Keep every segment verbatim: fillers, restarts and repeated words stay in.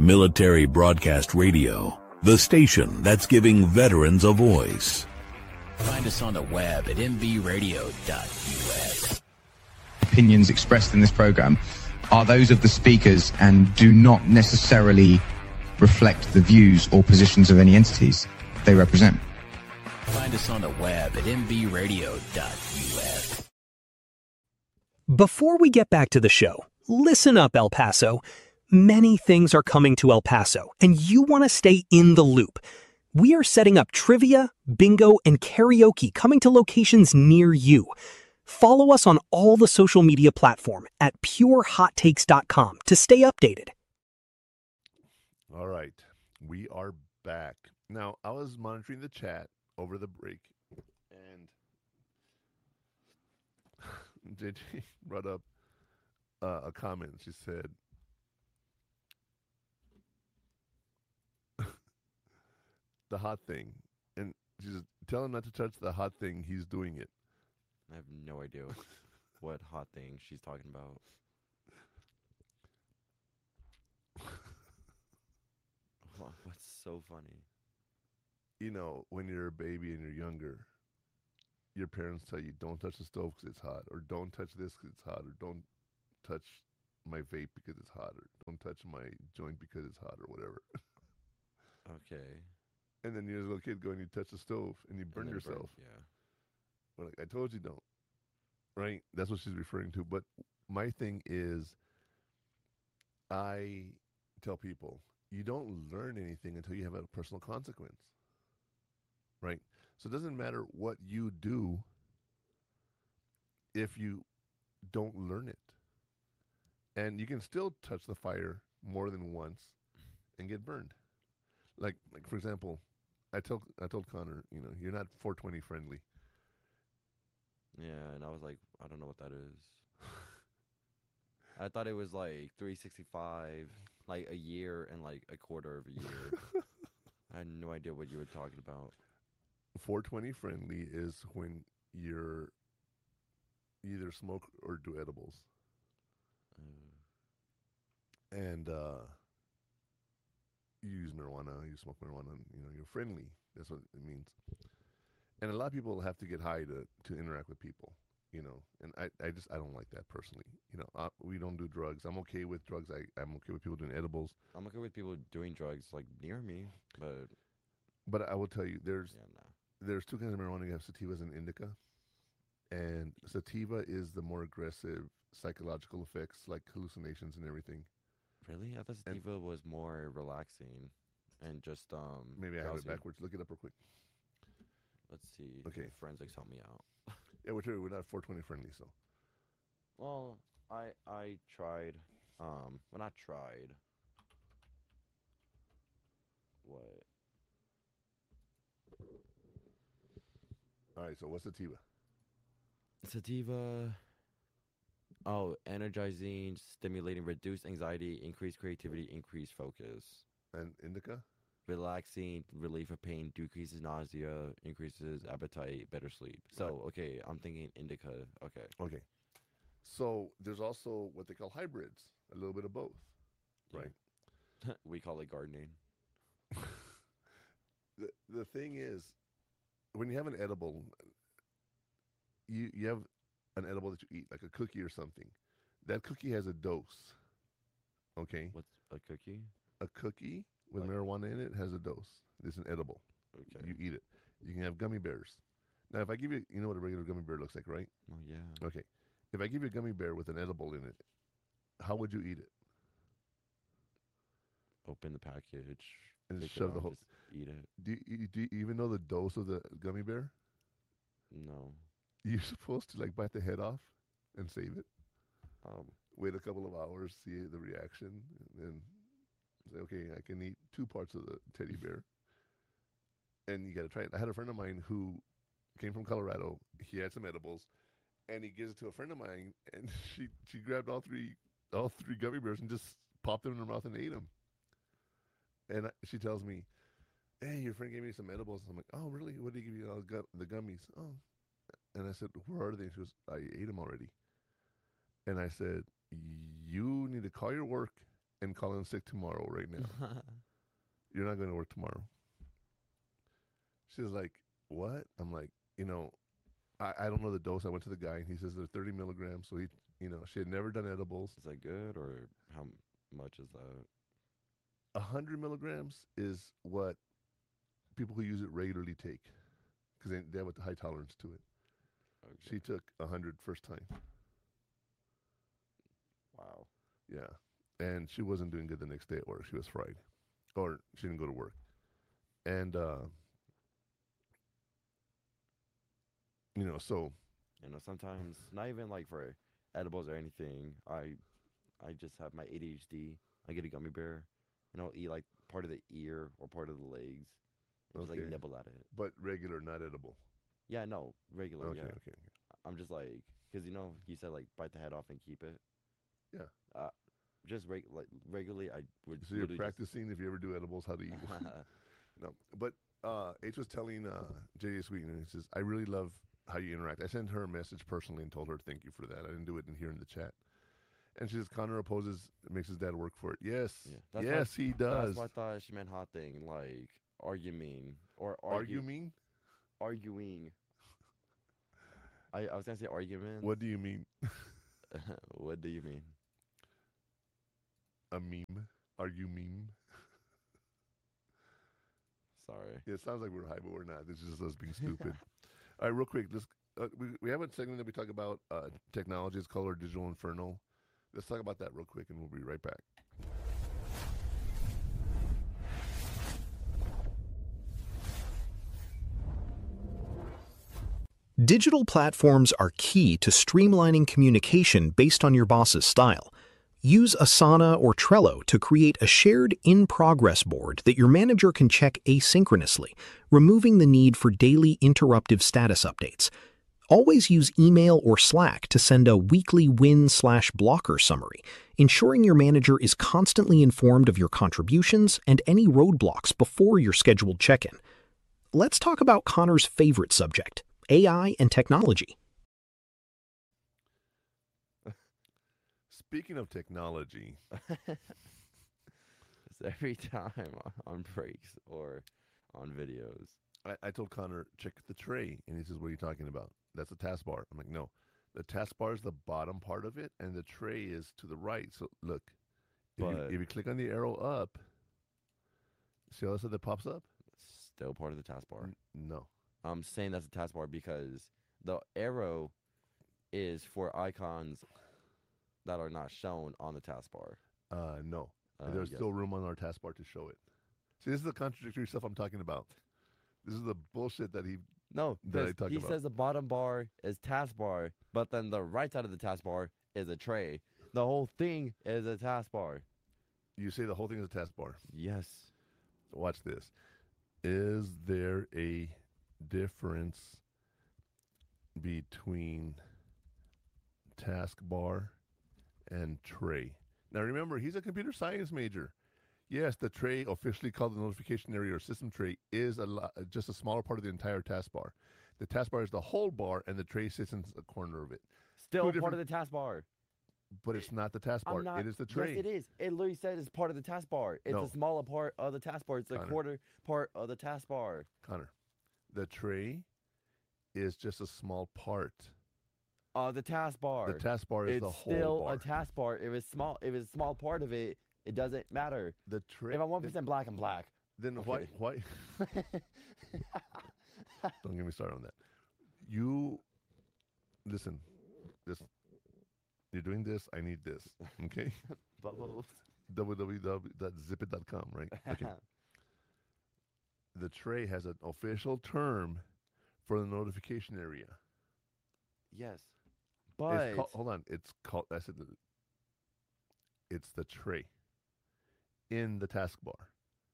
Military Broadcast Radio, the station that's giving veterans a voice. Find us on the web at m v radio dot u s. Opinions expressed in this program are those of the speakers and do not necessarily reflect the views or positions of any entities they represent. Find us on the web at m v radio dot u s. Before we get back to the show, listen up, El Paso. Many things are coming to El Paso, and you want to stay in the loop. We are setting up trivia, bingo, and karaoke coming to locations near you. Follow us on all the social media platform at pure hot takes dot com to stay updated. All right, we are back. Now, I was monitoring the chat over the break, and J J brought up uh, a comment. She said, the hot thing. And she says, tell him not to touch the hot thing. He's doing it. I have no idea what hot thing she's talking about. What's so funny? You know, when you're a baby and you're younger, your parents tell you, don't touch the stove because it's hot, or don't touch this because it's hot, or don't touch my vape because it's hot, or don't touch my joint because it's hot, or whatever. Okay. And then you're a little kid going, you touch the stove and you burn And then it yourself. burns, yeah. But like, I told you don't. Right? That's what she's referring to. But my thing is, I tell people, you don't learn anything until you have a personal consequence. Right? So it doesn't matter what you do if you don't learn it. And you can still touch the fire more than once and get burned. Like, like for example, I told I told Connor, you know, you're not four twenty friendly. Yeah, and I was like, I don't know what that is. I thought it was like three sixty-five, like a year and like a quarter of a year. I had no idea what you were talking about. four twenty friendly is when you're either smoke or do edibles. Mm. And uh, you use marijuana, you smoke marijuana, and, you know, you're friendly. That's what it means. And a lot of people have to get high to, to interact with people, you know. And I, I just, I don't like that personally. You know, uh, we don't do drugs. I'm okay with drugs. I, I'm okay with people doing edibles. I'm okay with people doing drugs, like, near me, but... But I will tell you, there's yeah, nah. there's two kinds of marijuana. You have sativas and indica. And sativa is the more aggressive psychological effects, like hallucinations and everything. Really? I thought sativa and was more relaxing and just um. Maybe I drowsy. have it backwards. Look it up real quick. Let's see. Okay. Forensics help me out. Yeah, we're we're not four twenty friendly, so. Well, I I tried. Um, well, not tried. What? All right. So what's sativa? Sativa. Oh, energizing, stimulating, reduce anxiety, increase creativity, increase focus. And indica? Relaxing, relief of pain, decreases nausea, increases appetite, better sleep. So, right. Okay, I'm thinking indica. Okay. Okay. So there's also what they call hybrids, a little bit of both, yeah. Right? We call it gardening. the The thing is, when you have an edible, you you have an edible that you eat, like a cookie or something. That cookie has a dose. Okay. What's a cookie? A cookie with like, marijuana in it has a dose. It's an edible. Okay. You eat it. You can have gummy bears. Now, if I give you, you know what a regular gummy bear looks like, right? Oh, yeah. Okay. If I give you a gummy bear with an edible in it, how would you eat it? Open the package. And shove the whole. Eat it. Do you, do you even know the dose of the gummy bear? No. You're supposed to like bite the head off and save it. Um, Wait a couple of hours, see the reaction, and then say, okay, I can eat two parts of the teddy bear. And you got to try it. I had a friend of mine who came from Colorado. He had some edibles, and he gives it to a friend of mine, and she, she grabbed all three all three gummy bears and just popped them in her mouth and ate them. And she tells me, hey, your friend gave me some edibles. I'm like, oh, really? What did he give you? Oh, gu- the gummies. Oh. And I said, where are they? She goes, I ate them already. And I said, you need to call your work and call in sick tomorrow right now. You're not going to work tomorrow. She was like, what? I'm like, you know, I, I don't know the dose. I went to the guy, and he says they're thirty milligrams. So, he, you know, she had never done edibles. Is that good, or how m- much is that? one hundred milligrams is what people who use it regularly take because they, they have a high tolerance to it. Okay. She took one hundred first time. Wow. Yeah. And she wasn't doing good the next day at work. She was fried. Or she didn't go to work. And, uh, you know, so. You know, sometimes, not even like for edibles or anything, I I just have my A D H D. I get a gummy bear, and I'll eat like part of the ear or part of the legs. And just Okay. like nibble at it. But regular, not edible. Yeah, no, regular, Okay, yeah. okay, okay. I'm just like, because you know, you said like bite the head off and keep it. Yeah. Uh, just reg- like regularly, I would. So you're literally practicing if you ever do edibles how to eat. Just No, but uh, H was telling uh, J D Sweeten, and he says, I really love how you interact. I sent her a message personally and told her thank you for that. I didn't do it in here in the chat. And she says, Connor opposes, makes his dad work for it. Yes, Yeah, that's yes, he does. That's what I thought she meant hot thing, like arguing or Argue argue, mean? arguing. I I was gonna say argument. What do you mean? What do you mean? A meme? Argue meme? Sorry. Yeah, it sounds like we're high, but we're not. This is just us being stupid. All right, real quick. Let's, uh, we, we have a segment that we talk about uh, technology. It's called our Digital Inferno. Let's talk about that real quick, and we'll be right back. Digital platforms are key to streamlining communication based on your boss's style. Use Asana or Trello to create a shared in-progress board that your manager can check asynchronously, removing the need for daily interruptive status updates. Always use email or Slack to send a weekly win-slash-blocker summary, ensuring your manager is constantly informed of your contributions and any roadblocks before your scheduled check-in. Let's talk about Connor's favorite subject, A I and technology. Speaking of technology, It's every time on- on breaks or on videos. I, I told Connor, check the tray. And he says, what are you talking about? That's a taskbar. I'm like, no. The taskbar is the bottom part of it, and the tray is to the right. So, look, if, you, But- if you click on the arrow up, see how that said that pops up? Still part of the taskbar. N- no. I'm saying that's a taskbar because the arrow is for icons that are not shown on the taskbar. Uh, no. Uh, There's yes. still room on our taskbar to show it. See, this is the contradictory stuff I'm talking about. This is the bullshit that he. No, that I because talk he about. says the bottom bar is taskbar, but then the right side of the taskbar is a tray. The whole thing is a taskbar. You say the whole thing is a taskbar. Yes. Watch this. Is there a difference between taskbar and tray? Now remember, he's a computer science major. Yes, the tray, officially called the notification area or system tray, is a lo- just a smaller part of the entire taskbar. The taskbar is the whole bar, and the tray sits in a corner of it. Still Two part of the taskbar. But it's not the I'm taskbar. not, It is the tray. Yes, it is. It literally says it's part of the taskbar. It's No. a smaller part of the taskbar. It's a Connor. quarter part of the taskbar. Connor, the tray is just a small part. Uh, the taskbar. The taskbar is it's the whole still bar. a taskbar. If it's small, if it's a small part of it, it doesn't matter. the tray. If I'm one percent black, I'm black. Then Okay. why? Why? Don't get me started on that. You listen. This. You're doing this. I need this. Okay. Bubbles. w w w dot zip it dot com. Right. Okay. The tray has an official term for the notification area. Yes, It's but called, hold on. It's called. I said. the- It's the tray. In the taskbar.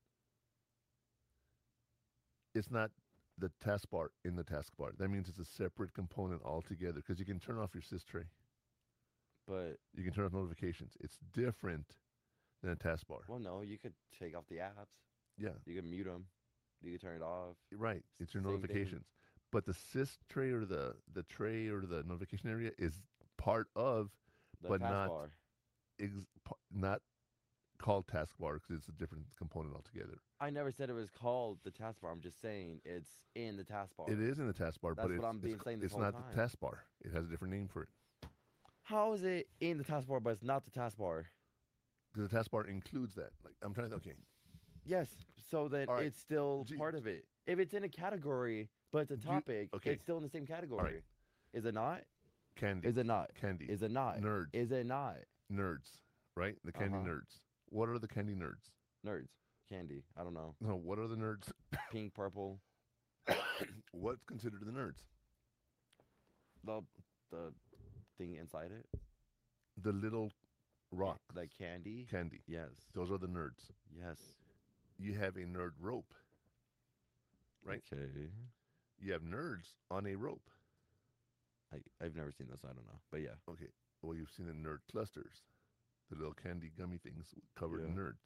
It's not the taskbar in the taskbar. That means it's a separate component altogether because you can turn off your sys tray. but You can turn off notifications. It's different than a taskbar. well, no, you could take off the apps. Yeah, You can mute them. You can turn it off. right. It's your Same thing. notifications. But the sys tray or the, the tray or the notification area is part of, The But not- taskbar. ex, p- not called taskbar because it's a different component altogether. I never said it was called the taskbar. I'm just saying it's in the taskbar. It is in the taskbar, That's but what it's, I'm being it's, saying this it's whole not time. the taskbar. It has a different name for it. How is it in the taskbar, but it's not the taskbar? Because the taskbar includes that. Like I'm trying to. Okay. Yes, so that All right. it's still Gee- part of it. If it's in a category, but it's a Do- topic, okay. it's still in the same category. Is it not? Candy. Is it not? Candy. Is it not? Nerds. Is it not? Nerds. Right. The candy Uh-huh. nerds. What are the candy nerds? Nerds. Candy. I don't know. No. What are the nerds? Pink, purple. What's considered the nerds? The the thing inside it. The little rock. The candy. Candy. Yes. Those are the nerds. Yes. You have a nerd rope. Right. Okay. You have nerds on a rope. I I've never seen this. I don't know. But yeah. Okay. Well, you've seen the nerd clusters, the little candy gummy things covered in Yeah. nerds.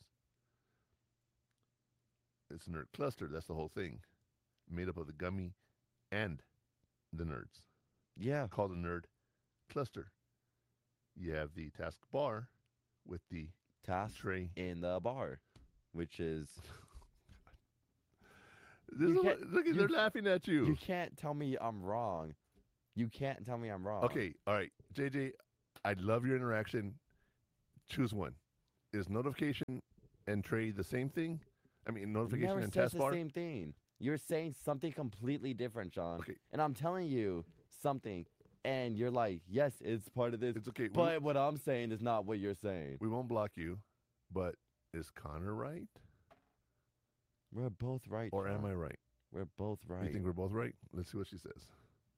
It's a nerd cluster. That's the whole thing, made up of the gummy and the nerds. Yeah. Called a nerd cluster. You have the task bar with the Task tray. in the bar, which is This You is can't- what- look, you- they're laughing at you. you can't tell me I'm wrong. You can't tell me I'm wrong. Okay, all right, J J. I love your interaction. Choose one. Is notification and tray the same thing? I mean, You notification never and says the taskbar. same thing. You're saying something completely different, John. Okay. And I'm telling you something, and you're like, yes, it's part of this. It's okay. We, But what I'm saying is not what you're saying. we won't block you. But is Connor right, We're both right. or am John. I right? We're both right. You think we're both right? Let's see what she says.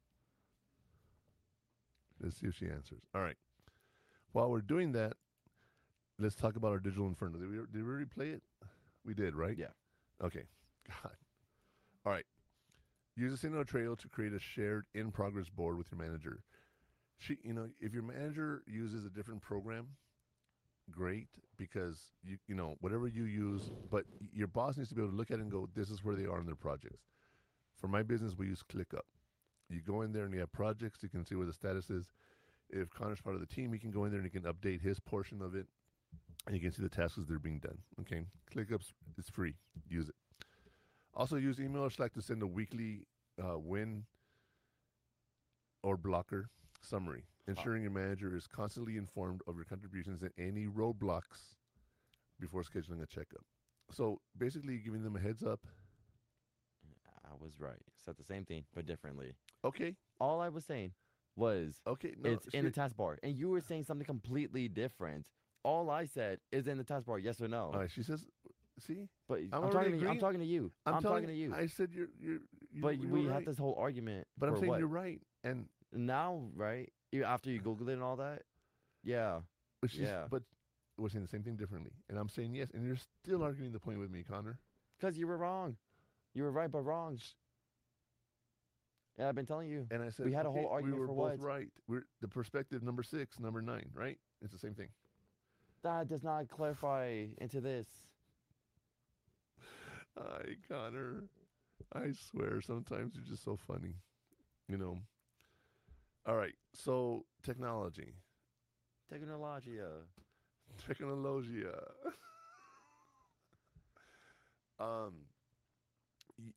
Let's see if she answers. All right. While we're doing that, let's talk about our digital inferno. Did we, did we already play it? We did, right? Yeah. Okay. God. All right. Use a single Trello to create a shared in-progress board with your manager. She, you know, if your manager uses a different program, great, because you, you know, whatever you use, but your boss needs to be able to look at it and go, this is where they are in their projects. For my business, we use ClickUp. You go in there and you have projects. You can see where the status is. If Connor's part of the team, he can go in there and he can update his portion of it, and you can see the tasks that are being done. Okay, ClickUp is free. Use it. Also, use email or Slack to send a weekly uh, win or blocker summary, ensuring your manager is constantly informed of your contributions and any roadblocks before scheduling a checkup. So basically, giving them a heads up. I was right. Said the same thing, but differently. Okay, All I was saying was okay, no, it's in the she- taskbar, and you were saying something completely different. All I said is in the taskbar, yes or no. all right, she says, see, But I'm I'm, already talking to you. I'm agreeing. talking to you. I'm, I'm, telling talking to you. I said you're, you're, you but you we were had right. this whole argument. But I'm for saying what? you're right, and Now, right? You- After you Googled it and all that? Yeah. but she's, Yeah. but we're saying the same thing differently, and I'm saying yes, and you're still arguing the point with me, Connor. Because you were wrong. You were right, but wrong. Yeah, I've been telling you. And I said We had a whole okay, argument we were for both what? right. We're the perspective number six, number nine, right? It's the same thing. That does not clarify into this. Hi, Connor. I swear, sometimes you're just so funny. You know. All right. So technology, Technologia. technologia. um, y-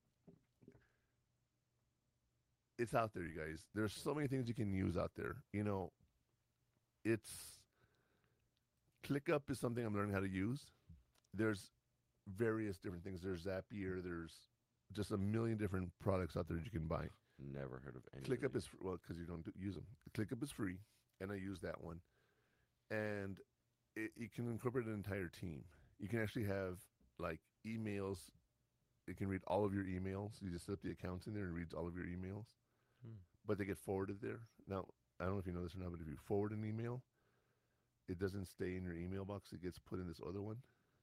it's out there, you guys. There's so many things you can use out there. You know, it's ClickUp is something I'm learning how to use. There's various different things. There's Zapier. There's just a million different products out there that you can buy. Never heard of any. ClickUp is fr- well because you don't do, use them. ClickUp is free, and I use that one, and it, it can incorporate an entire team. You can actually have like emails. It can read all of your emails. You just set up the accounts in there and reads all of your emails, Hmm. but they get forwarded there. Now I don't know if you know this or not, but if you forward an email, it doesn't stay in your email box. It gets put in this other one.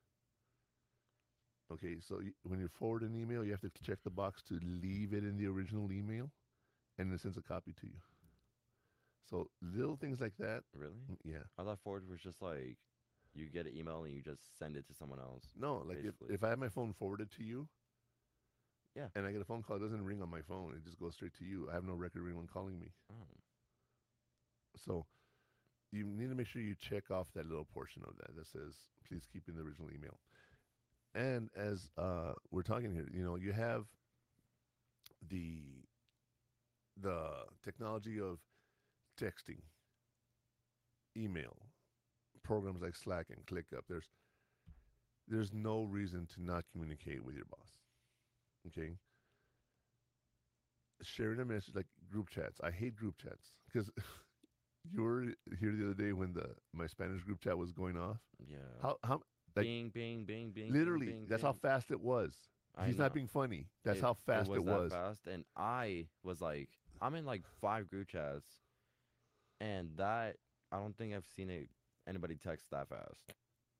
Okay, so y- when you forward an email, you have to check the box to leave it in the original email, and it sends a copy to you. So little things like that, Really? mm, yeah. I thought forward was just like you get an email and you just send it to someone else. No, like if, Basically. if I have my phone forwarded to you, Yeah. and I get a phone call, it doesn't ring on my phone. It just goes straight to you. I have no record of anyone calling me. Oh. So you need to make sure you check off that little portion of that that says, please keep in the original email. And as uh, we're talking here, you know, you have the the technology of texting, email, programs like Slack and ClickUp. There's there's no reason to not communicate with your boss. Okay. Sharing a message like group chats. I hate group chats because you were here the other day when the my Spanish group chat was going off. Yeah. How how like bing, bing, bing, bing. literally bing, bing, that's bing. how fast it was. I He's know. not being funny. That's It- how fast it was. it was. That fast, and I was like, I'm in like five group chats, and that I don't think I've seen it, anybody text that fast.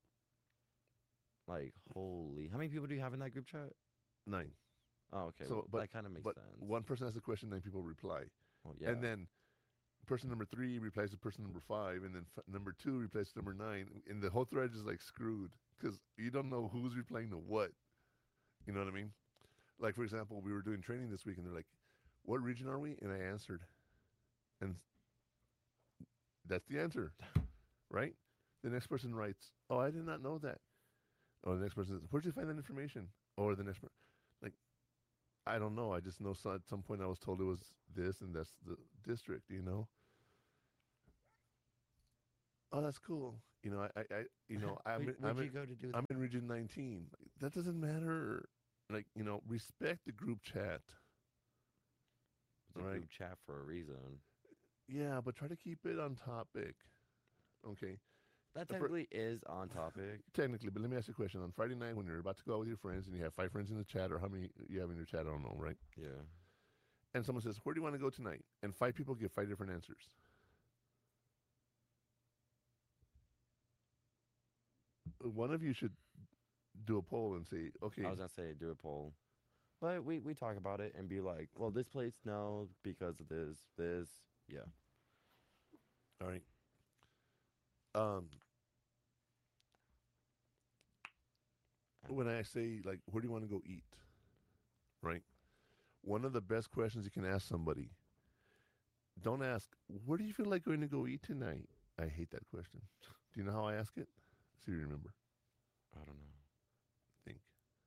Like, holy, how many people do you have in that group chat? Nine. Oh, okay. So, well, but- that kind of makes But sense. one person asks a question, then people reply. Well, yeah. And then person number three replies to person number five, and then f- number two replies to number nine, and the whole thread is like screwed because you don't know who's replying to what. You know what I mean? Like, for example, we were doing training this week, and they're like, what region are we? And I answered. And that's the answer, right? The next person writes, oh, I did not know that. Or the next person says, where'd you find that information? Or the next person, like, I don't know. I just know so at some point I was told it was this, and that's the district, you know? Oh, that's cool. You know, I, I, I you know, I'm, Where- in, where'd I'm, you in, go to do that? I'm in region nineteen. That doesn't matter. Like, you know, respect the group chat. It's a right. group chat for a reason. Yeah, but try to keep it on topic. Okay. That The fir- technically is on topic. Technically, but let me ask you a question. On Friday night, when you're about to go out with your friends and you have five friends in the chat, or how many you have in your chat, I don't know, right? Yeah. And someone says, where do you want to go tonight? And five people give five different answers. One of you should do a poll and say, okay, I was gonna say do a poll, but we we talk about it and be like, well, this place no because of this, this, yeah. all right. Um, when I say, like, where do you want to go eat? Right? One of the best questions you can ask somebody, don't ask, where do you feel like going to go eat tonight? I hate that question. Do you know how I ask it? See if you remember. I don't know. Think.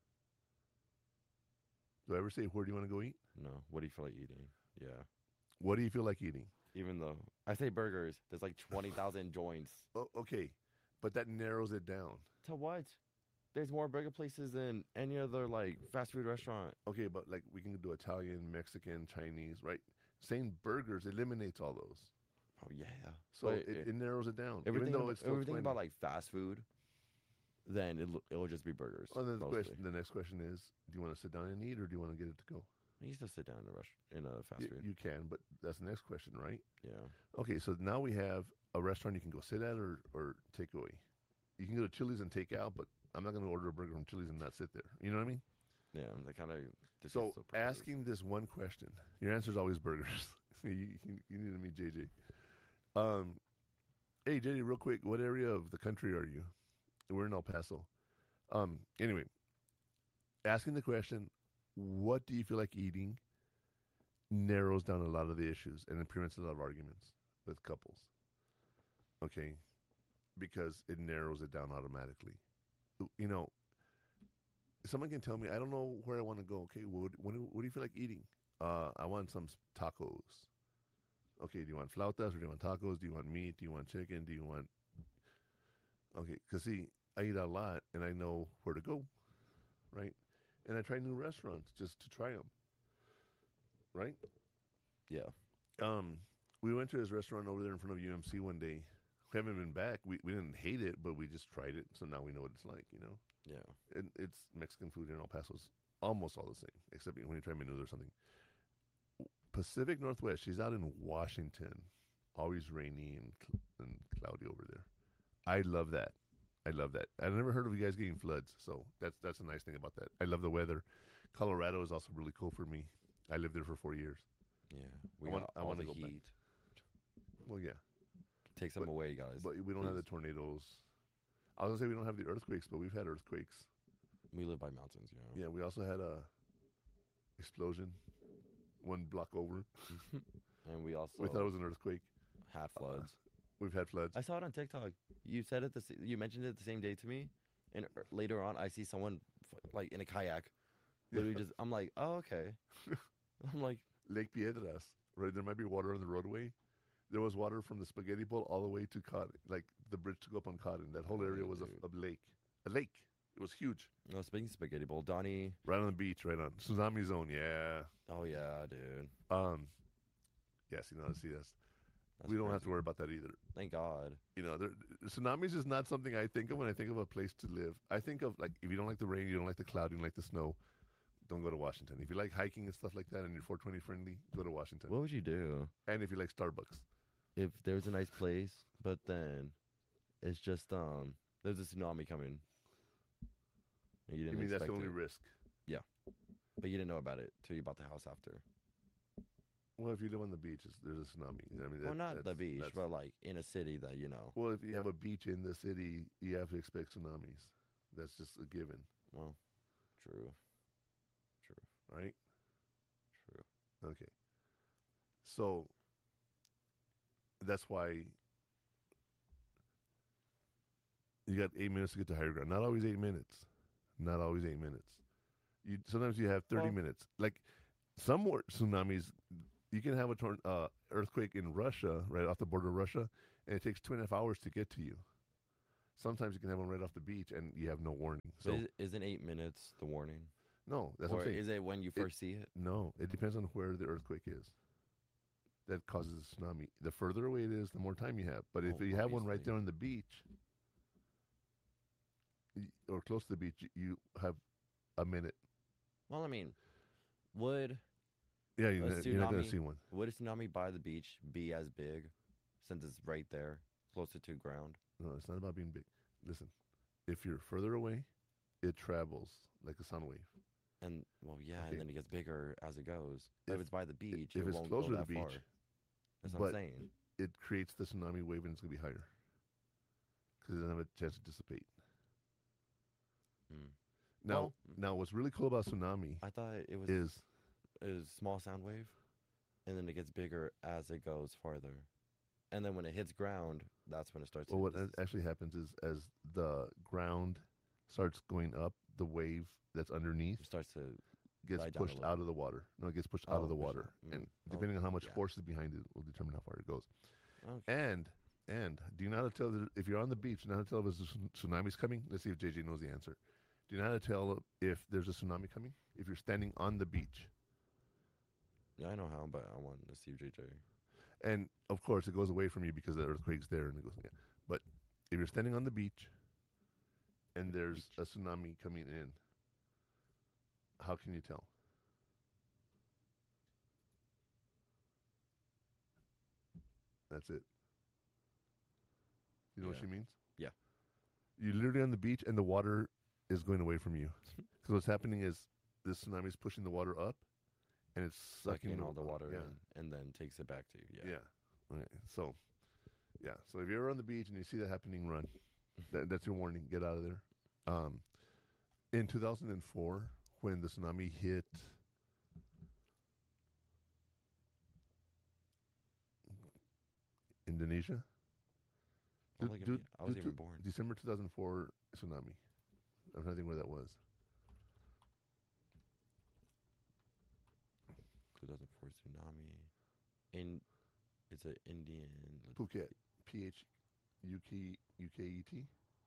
Do I ever say, where do you want to go eat? No. What do you feel like eating? Yeah. What do you feel like eating? Even though I say burgers, there's like twenty thousand joints. Oh, okay. But that narrows it down. To what? There's more burger places than any other like fast food restaurant. Okay, but like we can do Italian, Mexican, Chinese, right? Saying burgers eliminates all those. Oh yeah. So But it, it- it narrows it down. Everything, even though ab- it's still everything about twenty. like fast food, then it'll, it'll just be burgers. Oh, then the mostly. question. The next question is: do you want to sit down and eat, or do you want to get it to go? You can still sit down in a restaurant in a fast Y- food. you can, but that's the next question, right? Yeah. Okay, so now we have a restaurant you can go sit at, or or take away. You can go to Chili's and take out, but I'm not going to order a burger from Chili's and not sit there. You know what I mean? Yeah. They kind of. So asking this one question, your answer is always burgers. you, you, you need to meet J J. Um, hey J J, real quick, what area of the country are you? We're in El Paso. Um, anyway, asking the question, what do you feel like eating, narrows down a lot of the issues and it prevents a lot of arguments with couples. Okay, because it narrows it down automatically. You know, someone can tell me, I don't know where I want to go. Okay, well, what, what, do, what do you feel like eating? Uh, I want some s- tacos. Okay, do you want flautas or do you want tacos? Do you want meat? Do you want chicken? Do you want... Okay, because see, I eat a lot and I know where to go, right? And I try new restaurants just to try them, right? Yeah. Um, we went to his restaurant over there in front of U M C one day. We haven't been back. We we didn't hate it, but we just tried it, so now we know what it's like, you know? Yeah. And it's Mexican food in El Paso is almost all the same, except when you try menus or something. Pacific Northwest, she's out in Washington, always rainy and, cl- and cloudy over there. I love that. I love that. I've never heard of you guys getting floods, so that's that's a nice thing about that. I love the weather. Colorado is also really cool for me. I lived there for four years. Yeah. We I want- got I all wanna the go back. heat. Well, yeah, Take some But- away, guys. but we don't have the tornadoes. I was gonna say we don't have the earthquakes, but we've had earthquakes. we live by mountains, you know. Yeah, we also had a explosion one block over. And we also We thought it was an earthquake. had floods. We've had floods. I saw it on TikTok. You said it. The s- you mentioned it the same day to me, and er, later on, I see someone f- like in a kayak. Literally, just I'm like, oh okay. I'm like, Lake Piedras, right? There might be water on the roadway. There was water from the Spaghetti Bowl all the way to Cotton, like the bridge to go up on Cotton. That whole area was a, Dude. a lake. A lake. It was huge. no, speaking of spaghetti bowl, Donnie. Right on the beach, right on. Tsunami zone, yeah. Oh yeah, dude. Um, yes, you know, see, that's, That's we don't have to crazy. worry about that either. Thank God. You know, there, tsunamis is not something I think of when I think of a place to live. I think of, like, if you don't like the rain, you don't like the cloud, you don't like the snow, don't go to Washington. If you like hiking and stuff like that and you're four twenty friendly, go to Washington. What would you do And if you like Starbucks. if there's a nice place, but then it's just um there's a tsunami coming? And you I didn't mean, that's expect the only it, risk. but you didn't know about it till you bought the house after. Well, if you live on the beach, it's, there's a tsunami. I mean, well, that- not the that's- beach, that's- but like in a city that you know. Well, if you have a beach in the city, you have to expect tsunamis. That's just a given, Well, true, true, right? true. Okay. So that's why you got eight minutes to get to higher ground. Not always eight minutes. Not always eight minutes. You sometimes you have thirty Well- minutes. Like some more tsunamis, you can have a torn, uh, earthquake in Russia, right off the border of Russia, and it takes two and a half hours to get to you. Sometimes you can have one right off the beach, and you have no warning. So So is, isn't eight minutes the warning, no, that's or what I'm saying. is it when you first see it? No, it depends on where the earthquake is. That causes a tsunami. The further away it is, the more time you have. But if Oh, you have one right obviously. there on the beach, y- or close to the beach, y- you have a minute. Well, I mean, would Yeah, you're, A not- you're not going tsunami- to see one. would a tsunami by the beach be as big, since it's right there, closer to ground? No, it's not about being big. Listen, if you're further away, it travels like a sound wave. And well, yeah, Okay. and then it gets bigger as it goes. But if, If- it's by the beach, if it it's won't closer go to that the far. beach, That's what but- I'm saying. It creates the tsunami wave, and it's going to be higher because it doesn't have a chance to dissipate. Hmm. Now, Well- now, what's really cool about tsunami I thought it was is is small sound wave, and then it gets bigger as it goes farther, and then when it hits ground, that's when it starts. well, to what dis- a- actually happens is as the ground starts going up, the wave that's underneath it starts to gets die down a pushed little. out of the water. No, it gets pushed out Oh, of the pushed water, out. Mm. and Oh, depending on how much yeah. force is behind it, will determine how far it goes. Okay. And and do you know how to tell that if you're on the beach? Do you know how to tell if a tsun- tsunami's coming? Let's see if J J knows the answer. Do you know how to tell if there's a tsunami coming? If you're standing on the beach, Yeah, I know how, but I want to see J J. and of course it goes away from you because the earthquake's there, and it goes. Yeah. But if you're standing on the beach, and there's a tsunami coming in, how can you tell? That's it. You know what Yeah. she means? Yeah. You're literally on the beach and the water is going away from you. Because what's happening is this tsunami is pushing the water up, and it's sucking Sucking all the water yeah. in, and then takes it back to you. Yeah. Yeah. Okay. So, yeah. So if you're on the beach and you see that happening, run. That, that's your warning. Get out of there. Um, in two thousand four, when the tsunami hit Indonesia, I due- was, like, due- I was due even to born. December two thousand four tsunami. I'm trying to think where that was. two thousand four tsunami. In it's an Indian. Phuket. P H U K U K E T.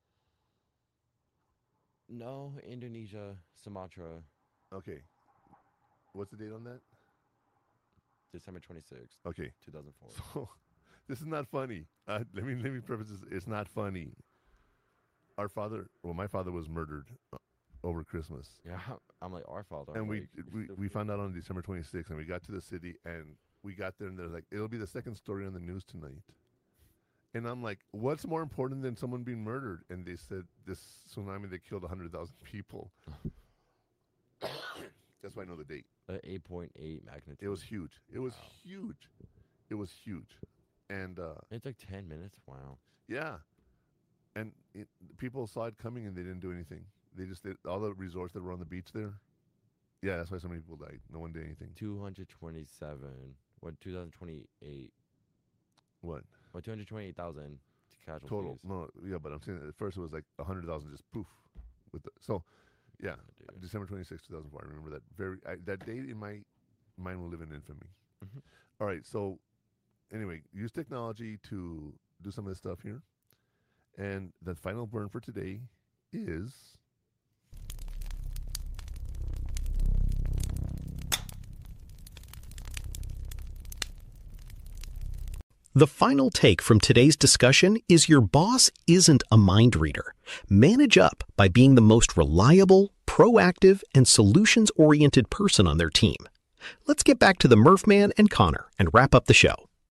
No, Indonesia, Sumatra, Okay. What's the date on that? December twenty sixth, Okay. two thousand four. So this is not funny. Uh, let me let me preface this. It's not funny. Our father, well, my father was murdered uh, over Christmas, Yeah, I'm like our father. and I'm we like, we, stupid. we found out on December twenty-sixth, and we got to the city, and we got there, and they're like, it'll be the second story on the news tonight. And I'm like, what's more important than someone being murdered? And they said this tsunami that killed one hundred thousand people. That's why I know the date. Uh, eight point eight magnitude. It was huge. It was Wow. huge. It was huge. And uh, It took ten minutes. Wow. yeah, and it, people saw it coming and they didn't do anything. They just did all the resorts that were on the beach there. Yeah, that's why so many people died. No one did anything. two hundred twenty-seven. What? two thousand twenty-eight. What? Well, two hundred twenty-eight thousand casualties. Total. No, yeah, but I'm saying at first it was like one hundred thousand just poof. With the, so, yeah, Oh, December twenty-sixth, two thousand four. I remember that very, I, that date in my mind will live in infamy. Mhm. All right, so anyway, use technology to do some of this stuff here. And the final burn for today is The final take from today's discussion is your boss isn't a mind reader. Manage up by being the most reliable, proactive, and solutions-oriented person on their team. Let's get back to the Murph Man and Connor and wrap up the show.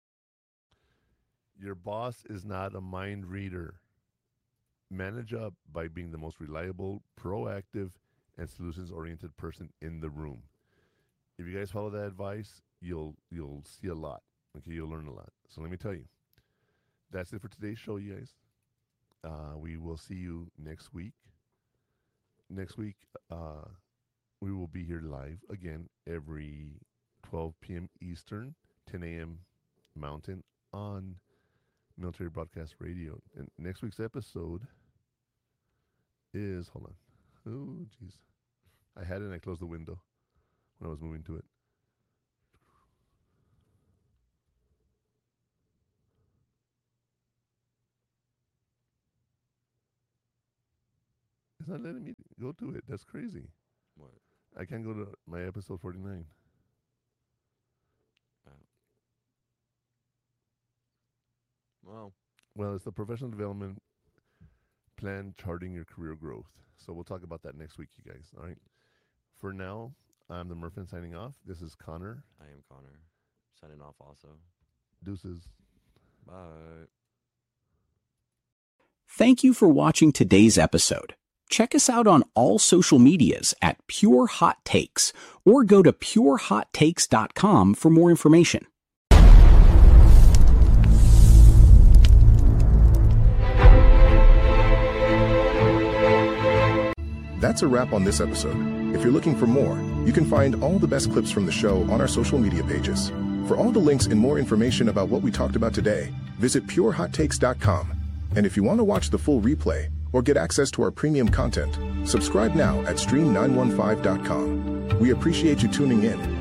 your boss is not a mind reader. Manage up by being the most reliable, proactive, and solutions-oriented person in the room. If you guys follow that advice, you'll you'll see a lot. Okay, you'll learn a lot. So let me tell you, that's it for today's show, you guys. Uh, we will see you next week. Next week, uh, we will be here live again every twelve p.m. Eastern, ten a.m. Mountain on Military Broadcast Radio. And next week's episode is, hold on. Oh, jeez. I had it and I closed the window when I was moving to it. It's not letting me go to it. That's crazy. What? I can't go to my episode forty-nine. Oh. Well, Well, it's the professional development plan charting your career growth. So we'll talk about that next week, you guys. All right. For now, I'm the Murphin signing off. This is Connor. I am Connor. Signing off also. Deuces. Bye. Thank you for watching today's episode. Check us out on all social medias at Pure Hot Takes or go to pure hot takes dot com for more information. That's a wrap on this episode. If you're looking for more, you can find all the best clips from the show on our social media pages. For all the links and more information about what we talked about today, visit pure hot takes dot com. And if you want to watch the full replay or get access to our premium content, subscribe now at stream nine one five dot com. We appreciate you tuning in